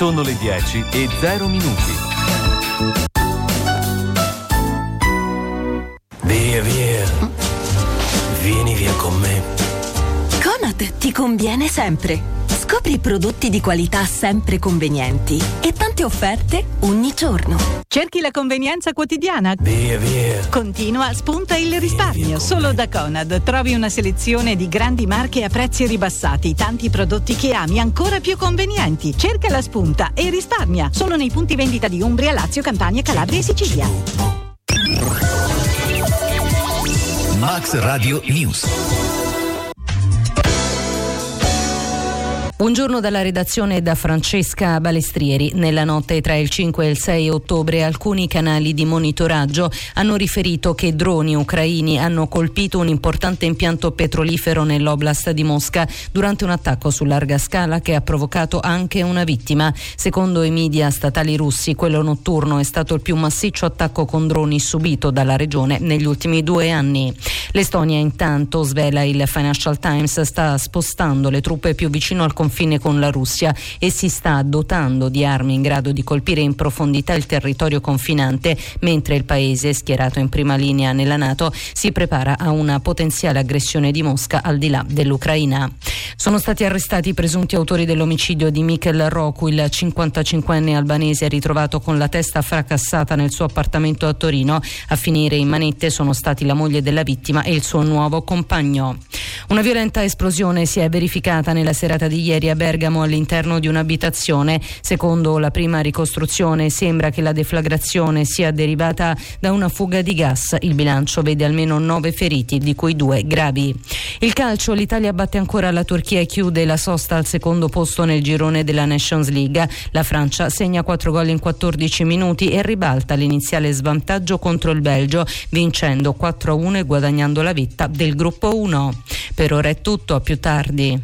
Sono le 10:0. Via, vieni via con me. Conad ti conviene sempre. Scopri prodotti di qualità sempre convenienti e tante offerte ogni giorno. Cerchi la convenienza quotidiana? Via. Continua, spunta il risparmio. Solo da Conad trovi una selezione di grandi marche a prezzi ribassati, tanti prodotti che ami ancora più convenienti. Cerca la spunta e risparmia. Solo nei punti vendita di Umbria, Lazio, Campania, Calabria e Sicilia. Max Radio News. Buongiorno dalla redazione da Francesca Balestrieri. Nella notte tra il 5 e il 6 ottobre alcuni canali di monitoraggio hanno riferito che droni ucraini hanno colpito un importante impianto petrolifero nell'oblast di Mosca durante un attacco su larga scala che ha provocato anche una vittima. Secondo i media statali russi, quello notturno è stato il più massiccio attacco con droni subito dalla regione negli ultimi 2 anni. L'Estonia intanto, svela il Financial Times, sta spostando le truppe più vicino al confine con la Russia e si sta dotando di armi in grado di colpire in profondità il territorio confinante, mentre il paese, schierato in prima linea nella NATO, si prepara a una potenziale aggressione di Mosca al di là dell'Ucraina. Sono stati arrestati i presunti autori dell'omicidio di Mikel Roku, il 55enne albanese ritrovato con la testa fracassata nel suo appartamento a Torino. A finire in manette sono stati la moglie della vittima e il suo nuovo compagno. Una violenta esplosione si è verificata nella serata di ieri a Bergamo all'interno di un'abitazione. Secondo la prima ricostruzione sembra che la deflagrazione sia derivata da una fuga di gas. Il bilancio vede almeno 9 feriti, di cui 2 gravi. Il calcio, l'Italia batte ancora la Turchia e chiude la sosta al secondo posto nel girone della Nations League. La Francia segna 4 gol in 14 minuti e ribalta l'iniziale svantaggio contro il Belgio, vincendo 4-1 e guadagnando la vetta del gruppo 1. Per ora è tutto, a più tardi.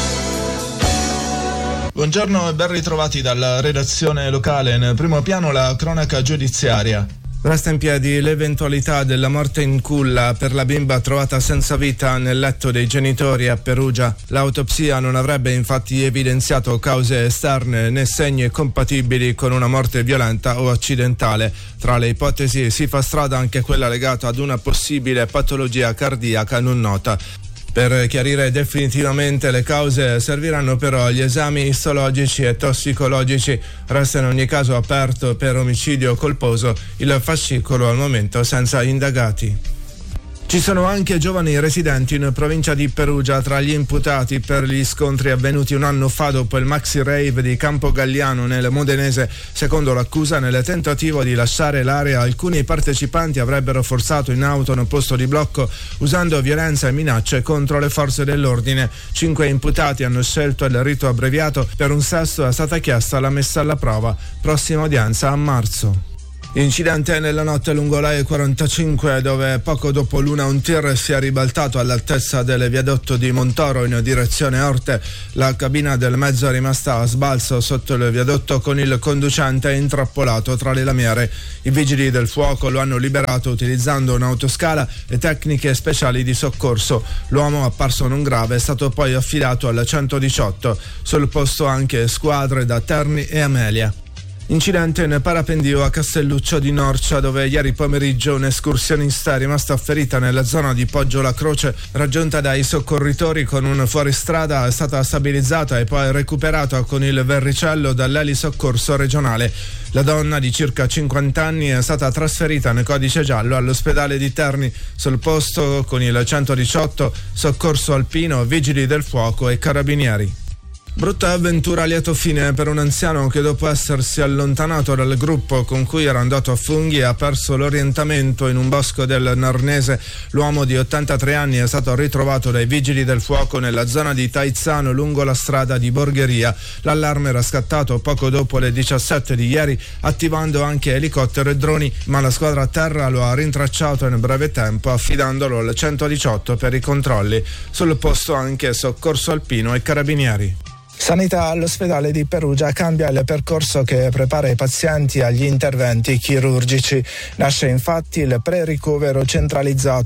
Buongiorno e ben ritrovati dalla redazione locale. Nel primo piano la cronaca giudiziaria. Resta in piedi l'eventualità della morte in culla per la bimba trovata senza vita nel letto dei genitori a Perugia. L'autopsia non avrebbe infatti evidenziato cause esterne né segni compatibili con una morte violenta o accidentale. Tra le ipotesi si fa strada anche quella legata ad una possibile patologia cardiaca non nota. Per chiarire definitivamente le cause serviranno però gli esami istologici e tossicologici. Resta in ogni caso aperto per omicidio colposo il fascicolo, al momento senza indagati. Ci sono anche giovani residenti in provincia di Perugia tra gli imputati per gli scontri avvenuti un anno fa dopo il maxi rave di Campo Galliano nel Modenese. Secondo l'accusa, nel tentativo di lasciare l'area, alcuni partecipanti avrebbero forzato in auto un posto di blocco usando violenza e minacce contro le forze dell'ordine. 5 imputati hanno scelto il rito abbreviato, per un sesto è stata chiesta la messa alla prova. Prossima udienza a marzo. Incidente nella notte lungo la E45, dove poco dopo l'una un tir si è ribaltato all'altezza del viadotto di Montoro in direzione Orte. La cabina del mezzo è rimasta a sbalzo sotto il viadotto con il conducente intrappolato tra le lamiere. I vigili del fuoco lo hanno liberato utilizzando un'autoscala e tecniche speciali di soccorso. L'uomo, apparso non grave, è stato poi affidato al 118. Sul posto anche squadre da Terni e Amelia. Incidente in parapendio a Castelluccio di Norcia, dove ieri pomeriggio un'escursionista è rimasta ferita nella zona di Poggio la Croce. Raggiunta dai soccorritori con un fuoristrada, è stata stabilizzata e poi recuperata con il verricello dall'elisoccorso regionale. La donna di circa 50 anni è stata trasferita nel codice giallo all'ospedale di Terni. Sul posto con il 118, soccorso alpino, vigili del fuoco e carabinieri. Brutta avventura a lieto fine per un anziano che, dopo essersi allontanato dal gruppo con cui era andato a funghi, ha perso l'orientamento in un bosco del Narnese. L'uomo di 83 anni è stato ritrovato dai vigili del fuoco nella zona di Taizzano lungo la strada di Borgheria. L'allarme era scattato poco dopo le 17 di ieri, attivando anche elicottero e droni, ma la squadra a terra lo ha rintracciato in breve tempo, affidandolo al 118 per i controlli. Sul posto anche soccorso alpino e carabinieri. Sanità all'ospedale di Perugia cambia il percorso che prepara i pazienti agli interventi chirurgici. Nasce infatti il pre-ricovero centralizzato.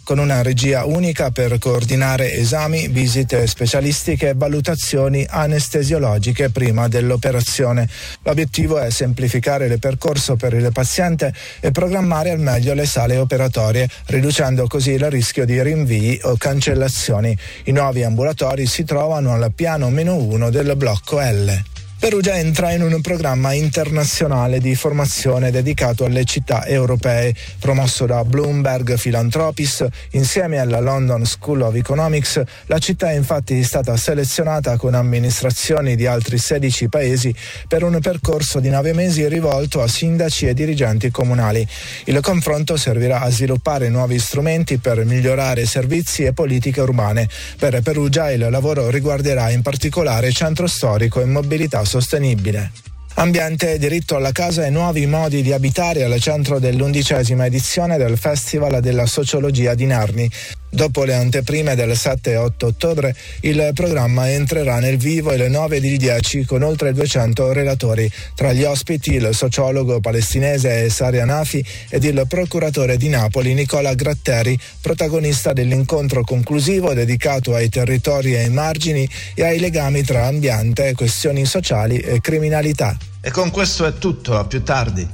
con una regia unica per coordinare esami, visite specialistiche e valutazioni anestesiologiche prima dell'operazione. L'obiettivo è semplificare il percorso per il paziente e programmare al meglio le sale operatorie, riducendo così il rischio di rinvii o cancellazioni. I nuovi ambulatori si trovano al piano -1 del blocco L. Perugia entra in un programma internazionale di formazione dedicato alle città europee, promosso da Bloomberg Philanthropies insieme alla London School of Economics. La città è infatti stata selezionata con amministrazioni di altri 16 paesi per un percorso di 9 mesi rivolto a sindaci e dirigenti comunali. Il confronto servirà a sviluppare nuovi strumenti per migliorare servizi e politiche urbane. Per Perugia il lavoro riguarderà in particolare centro storico e mobilità sostenibile. Ambiente, diritto alla casa e nuovi modi di abitare al centro dell'11ª edizione del Festival della Sociologia di Narni. Dopo le anteprime del 7 e 8 ottobre, il programma entrerà nel vivo il 9 ed il 10 con oltre 200 relatori. Tra gli ospiti il sociologo palestinese Saria Nafi ed il procuratore di Napoli Nicola Gratteri, protagonista dell'incontro conclusivo dedicato ai territori e ai margini e ai legami tra ambiente, questioni sociali e criminalità. E con questo è tutto, a più tardi.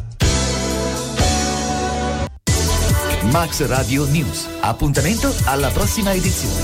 Max Radio News. Appuntamento alla prossima edizione.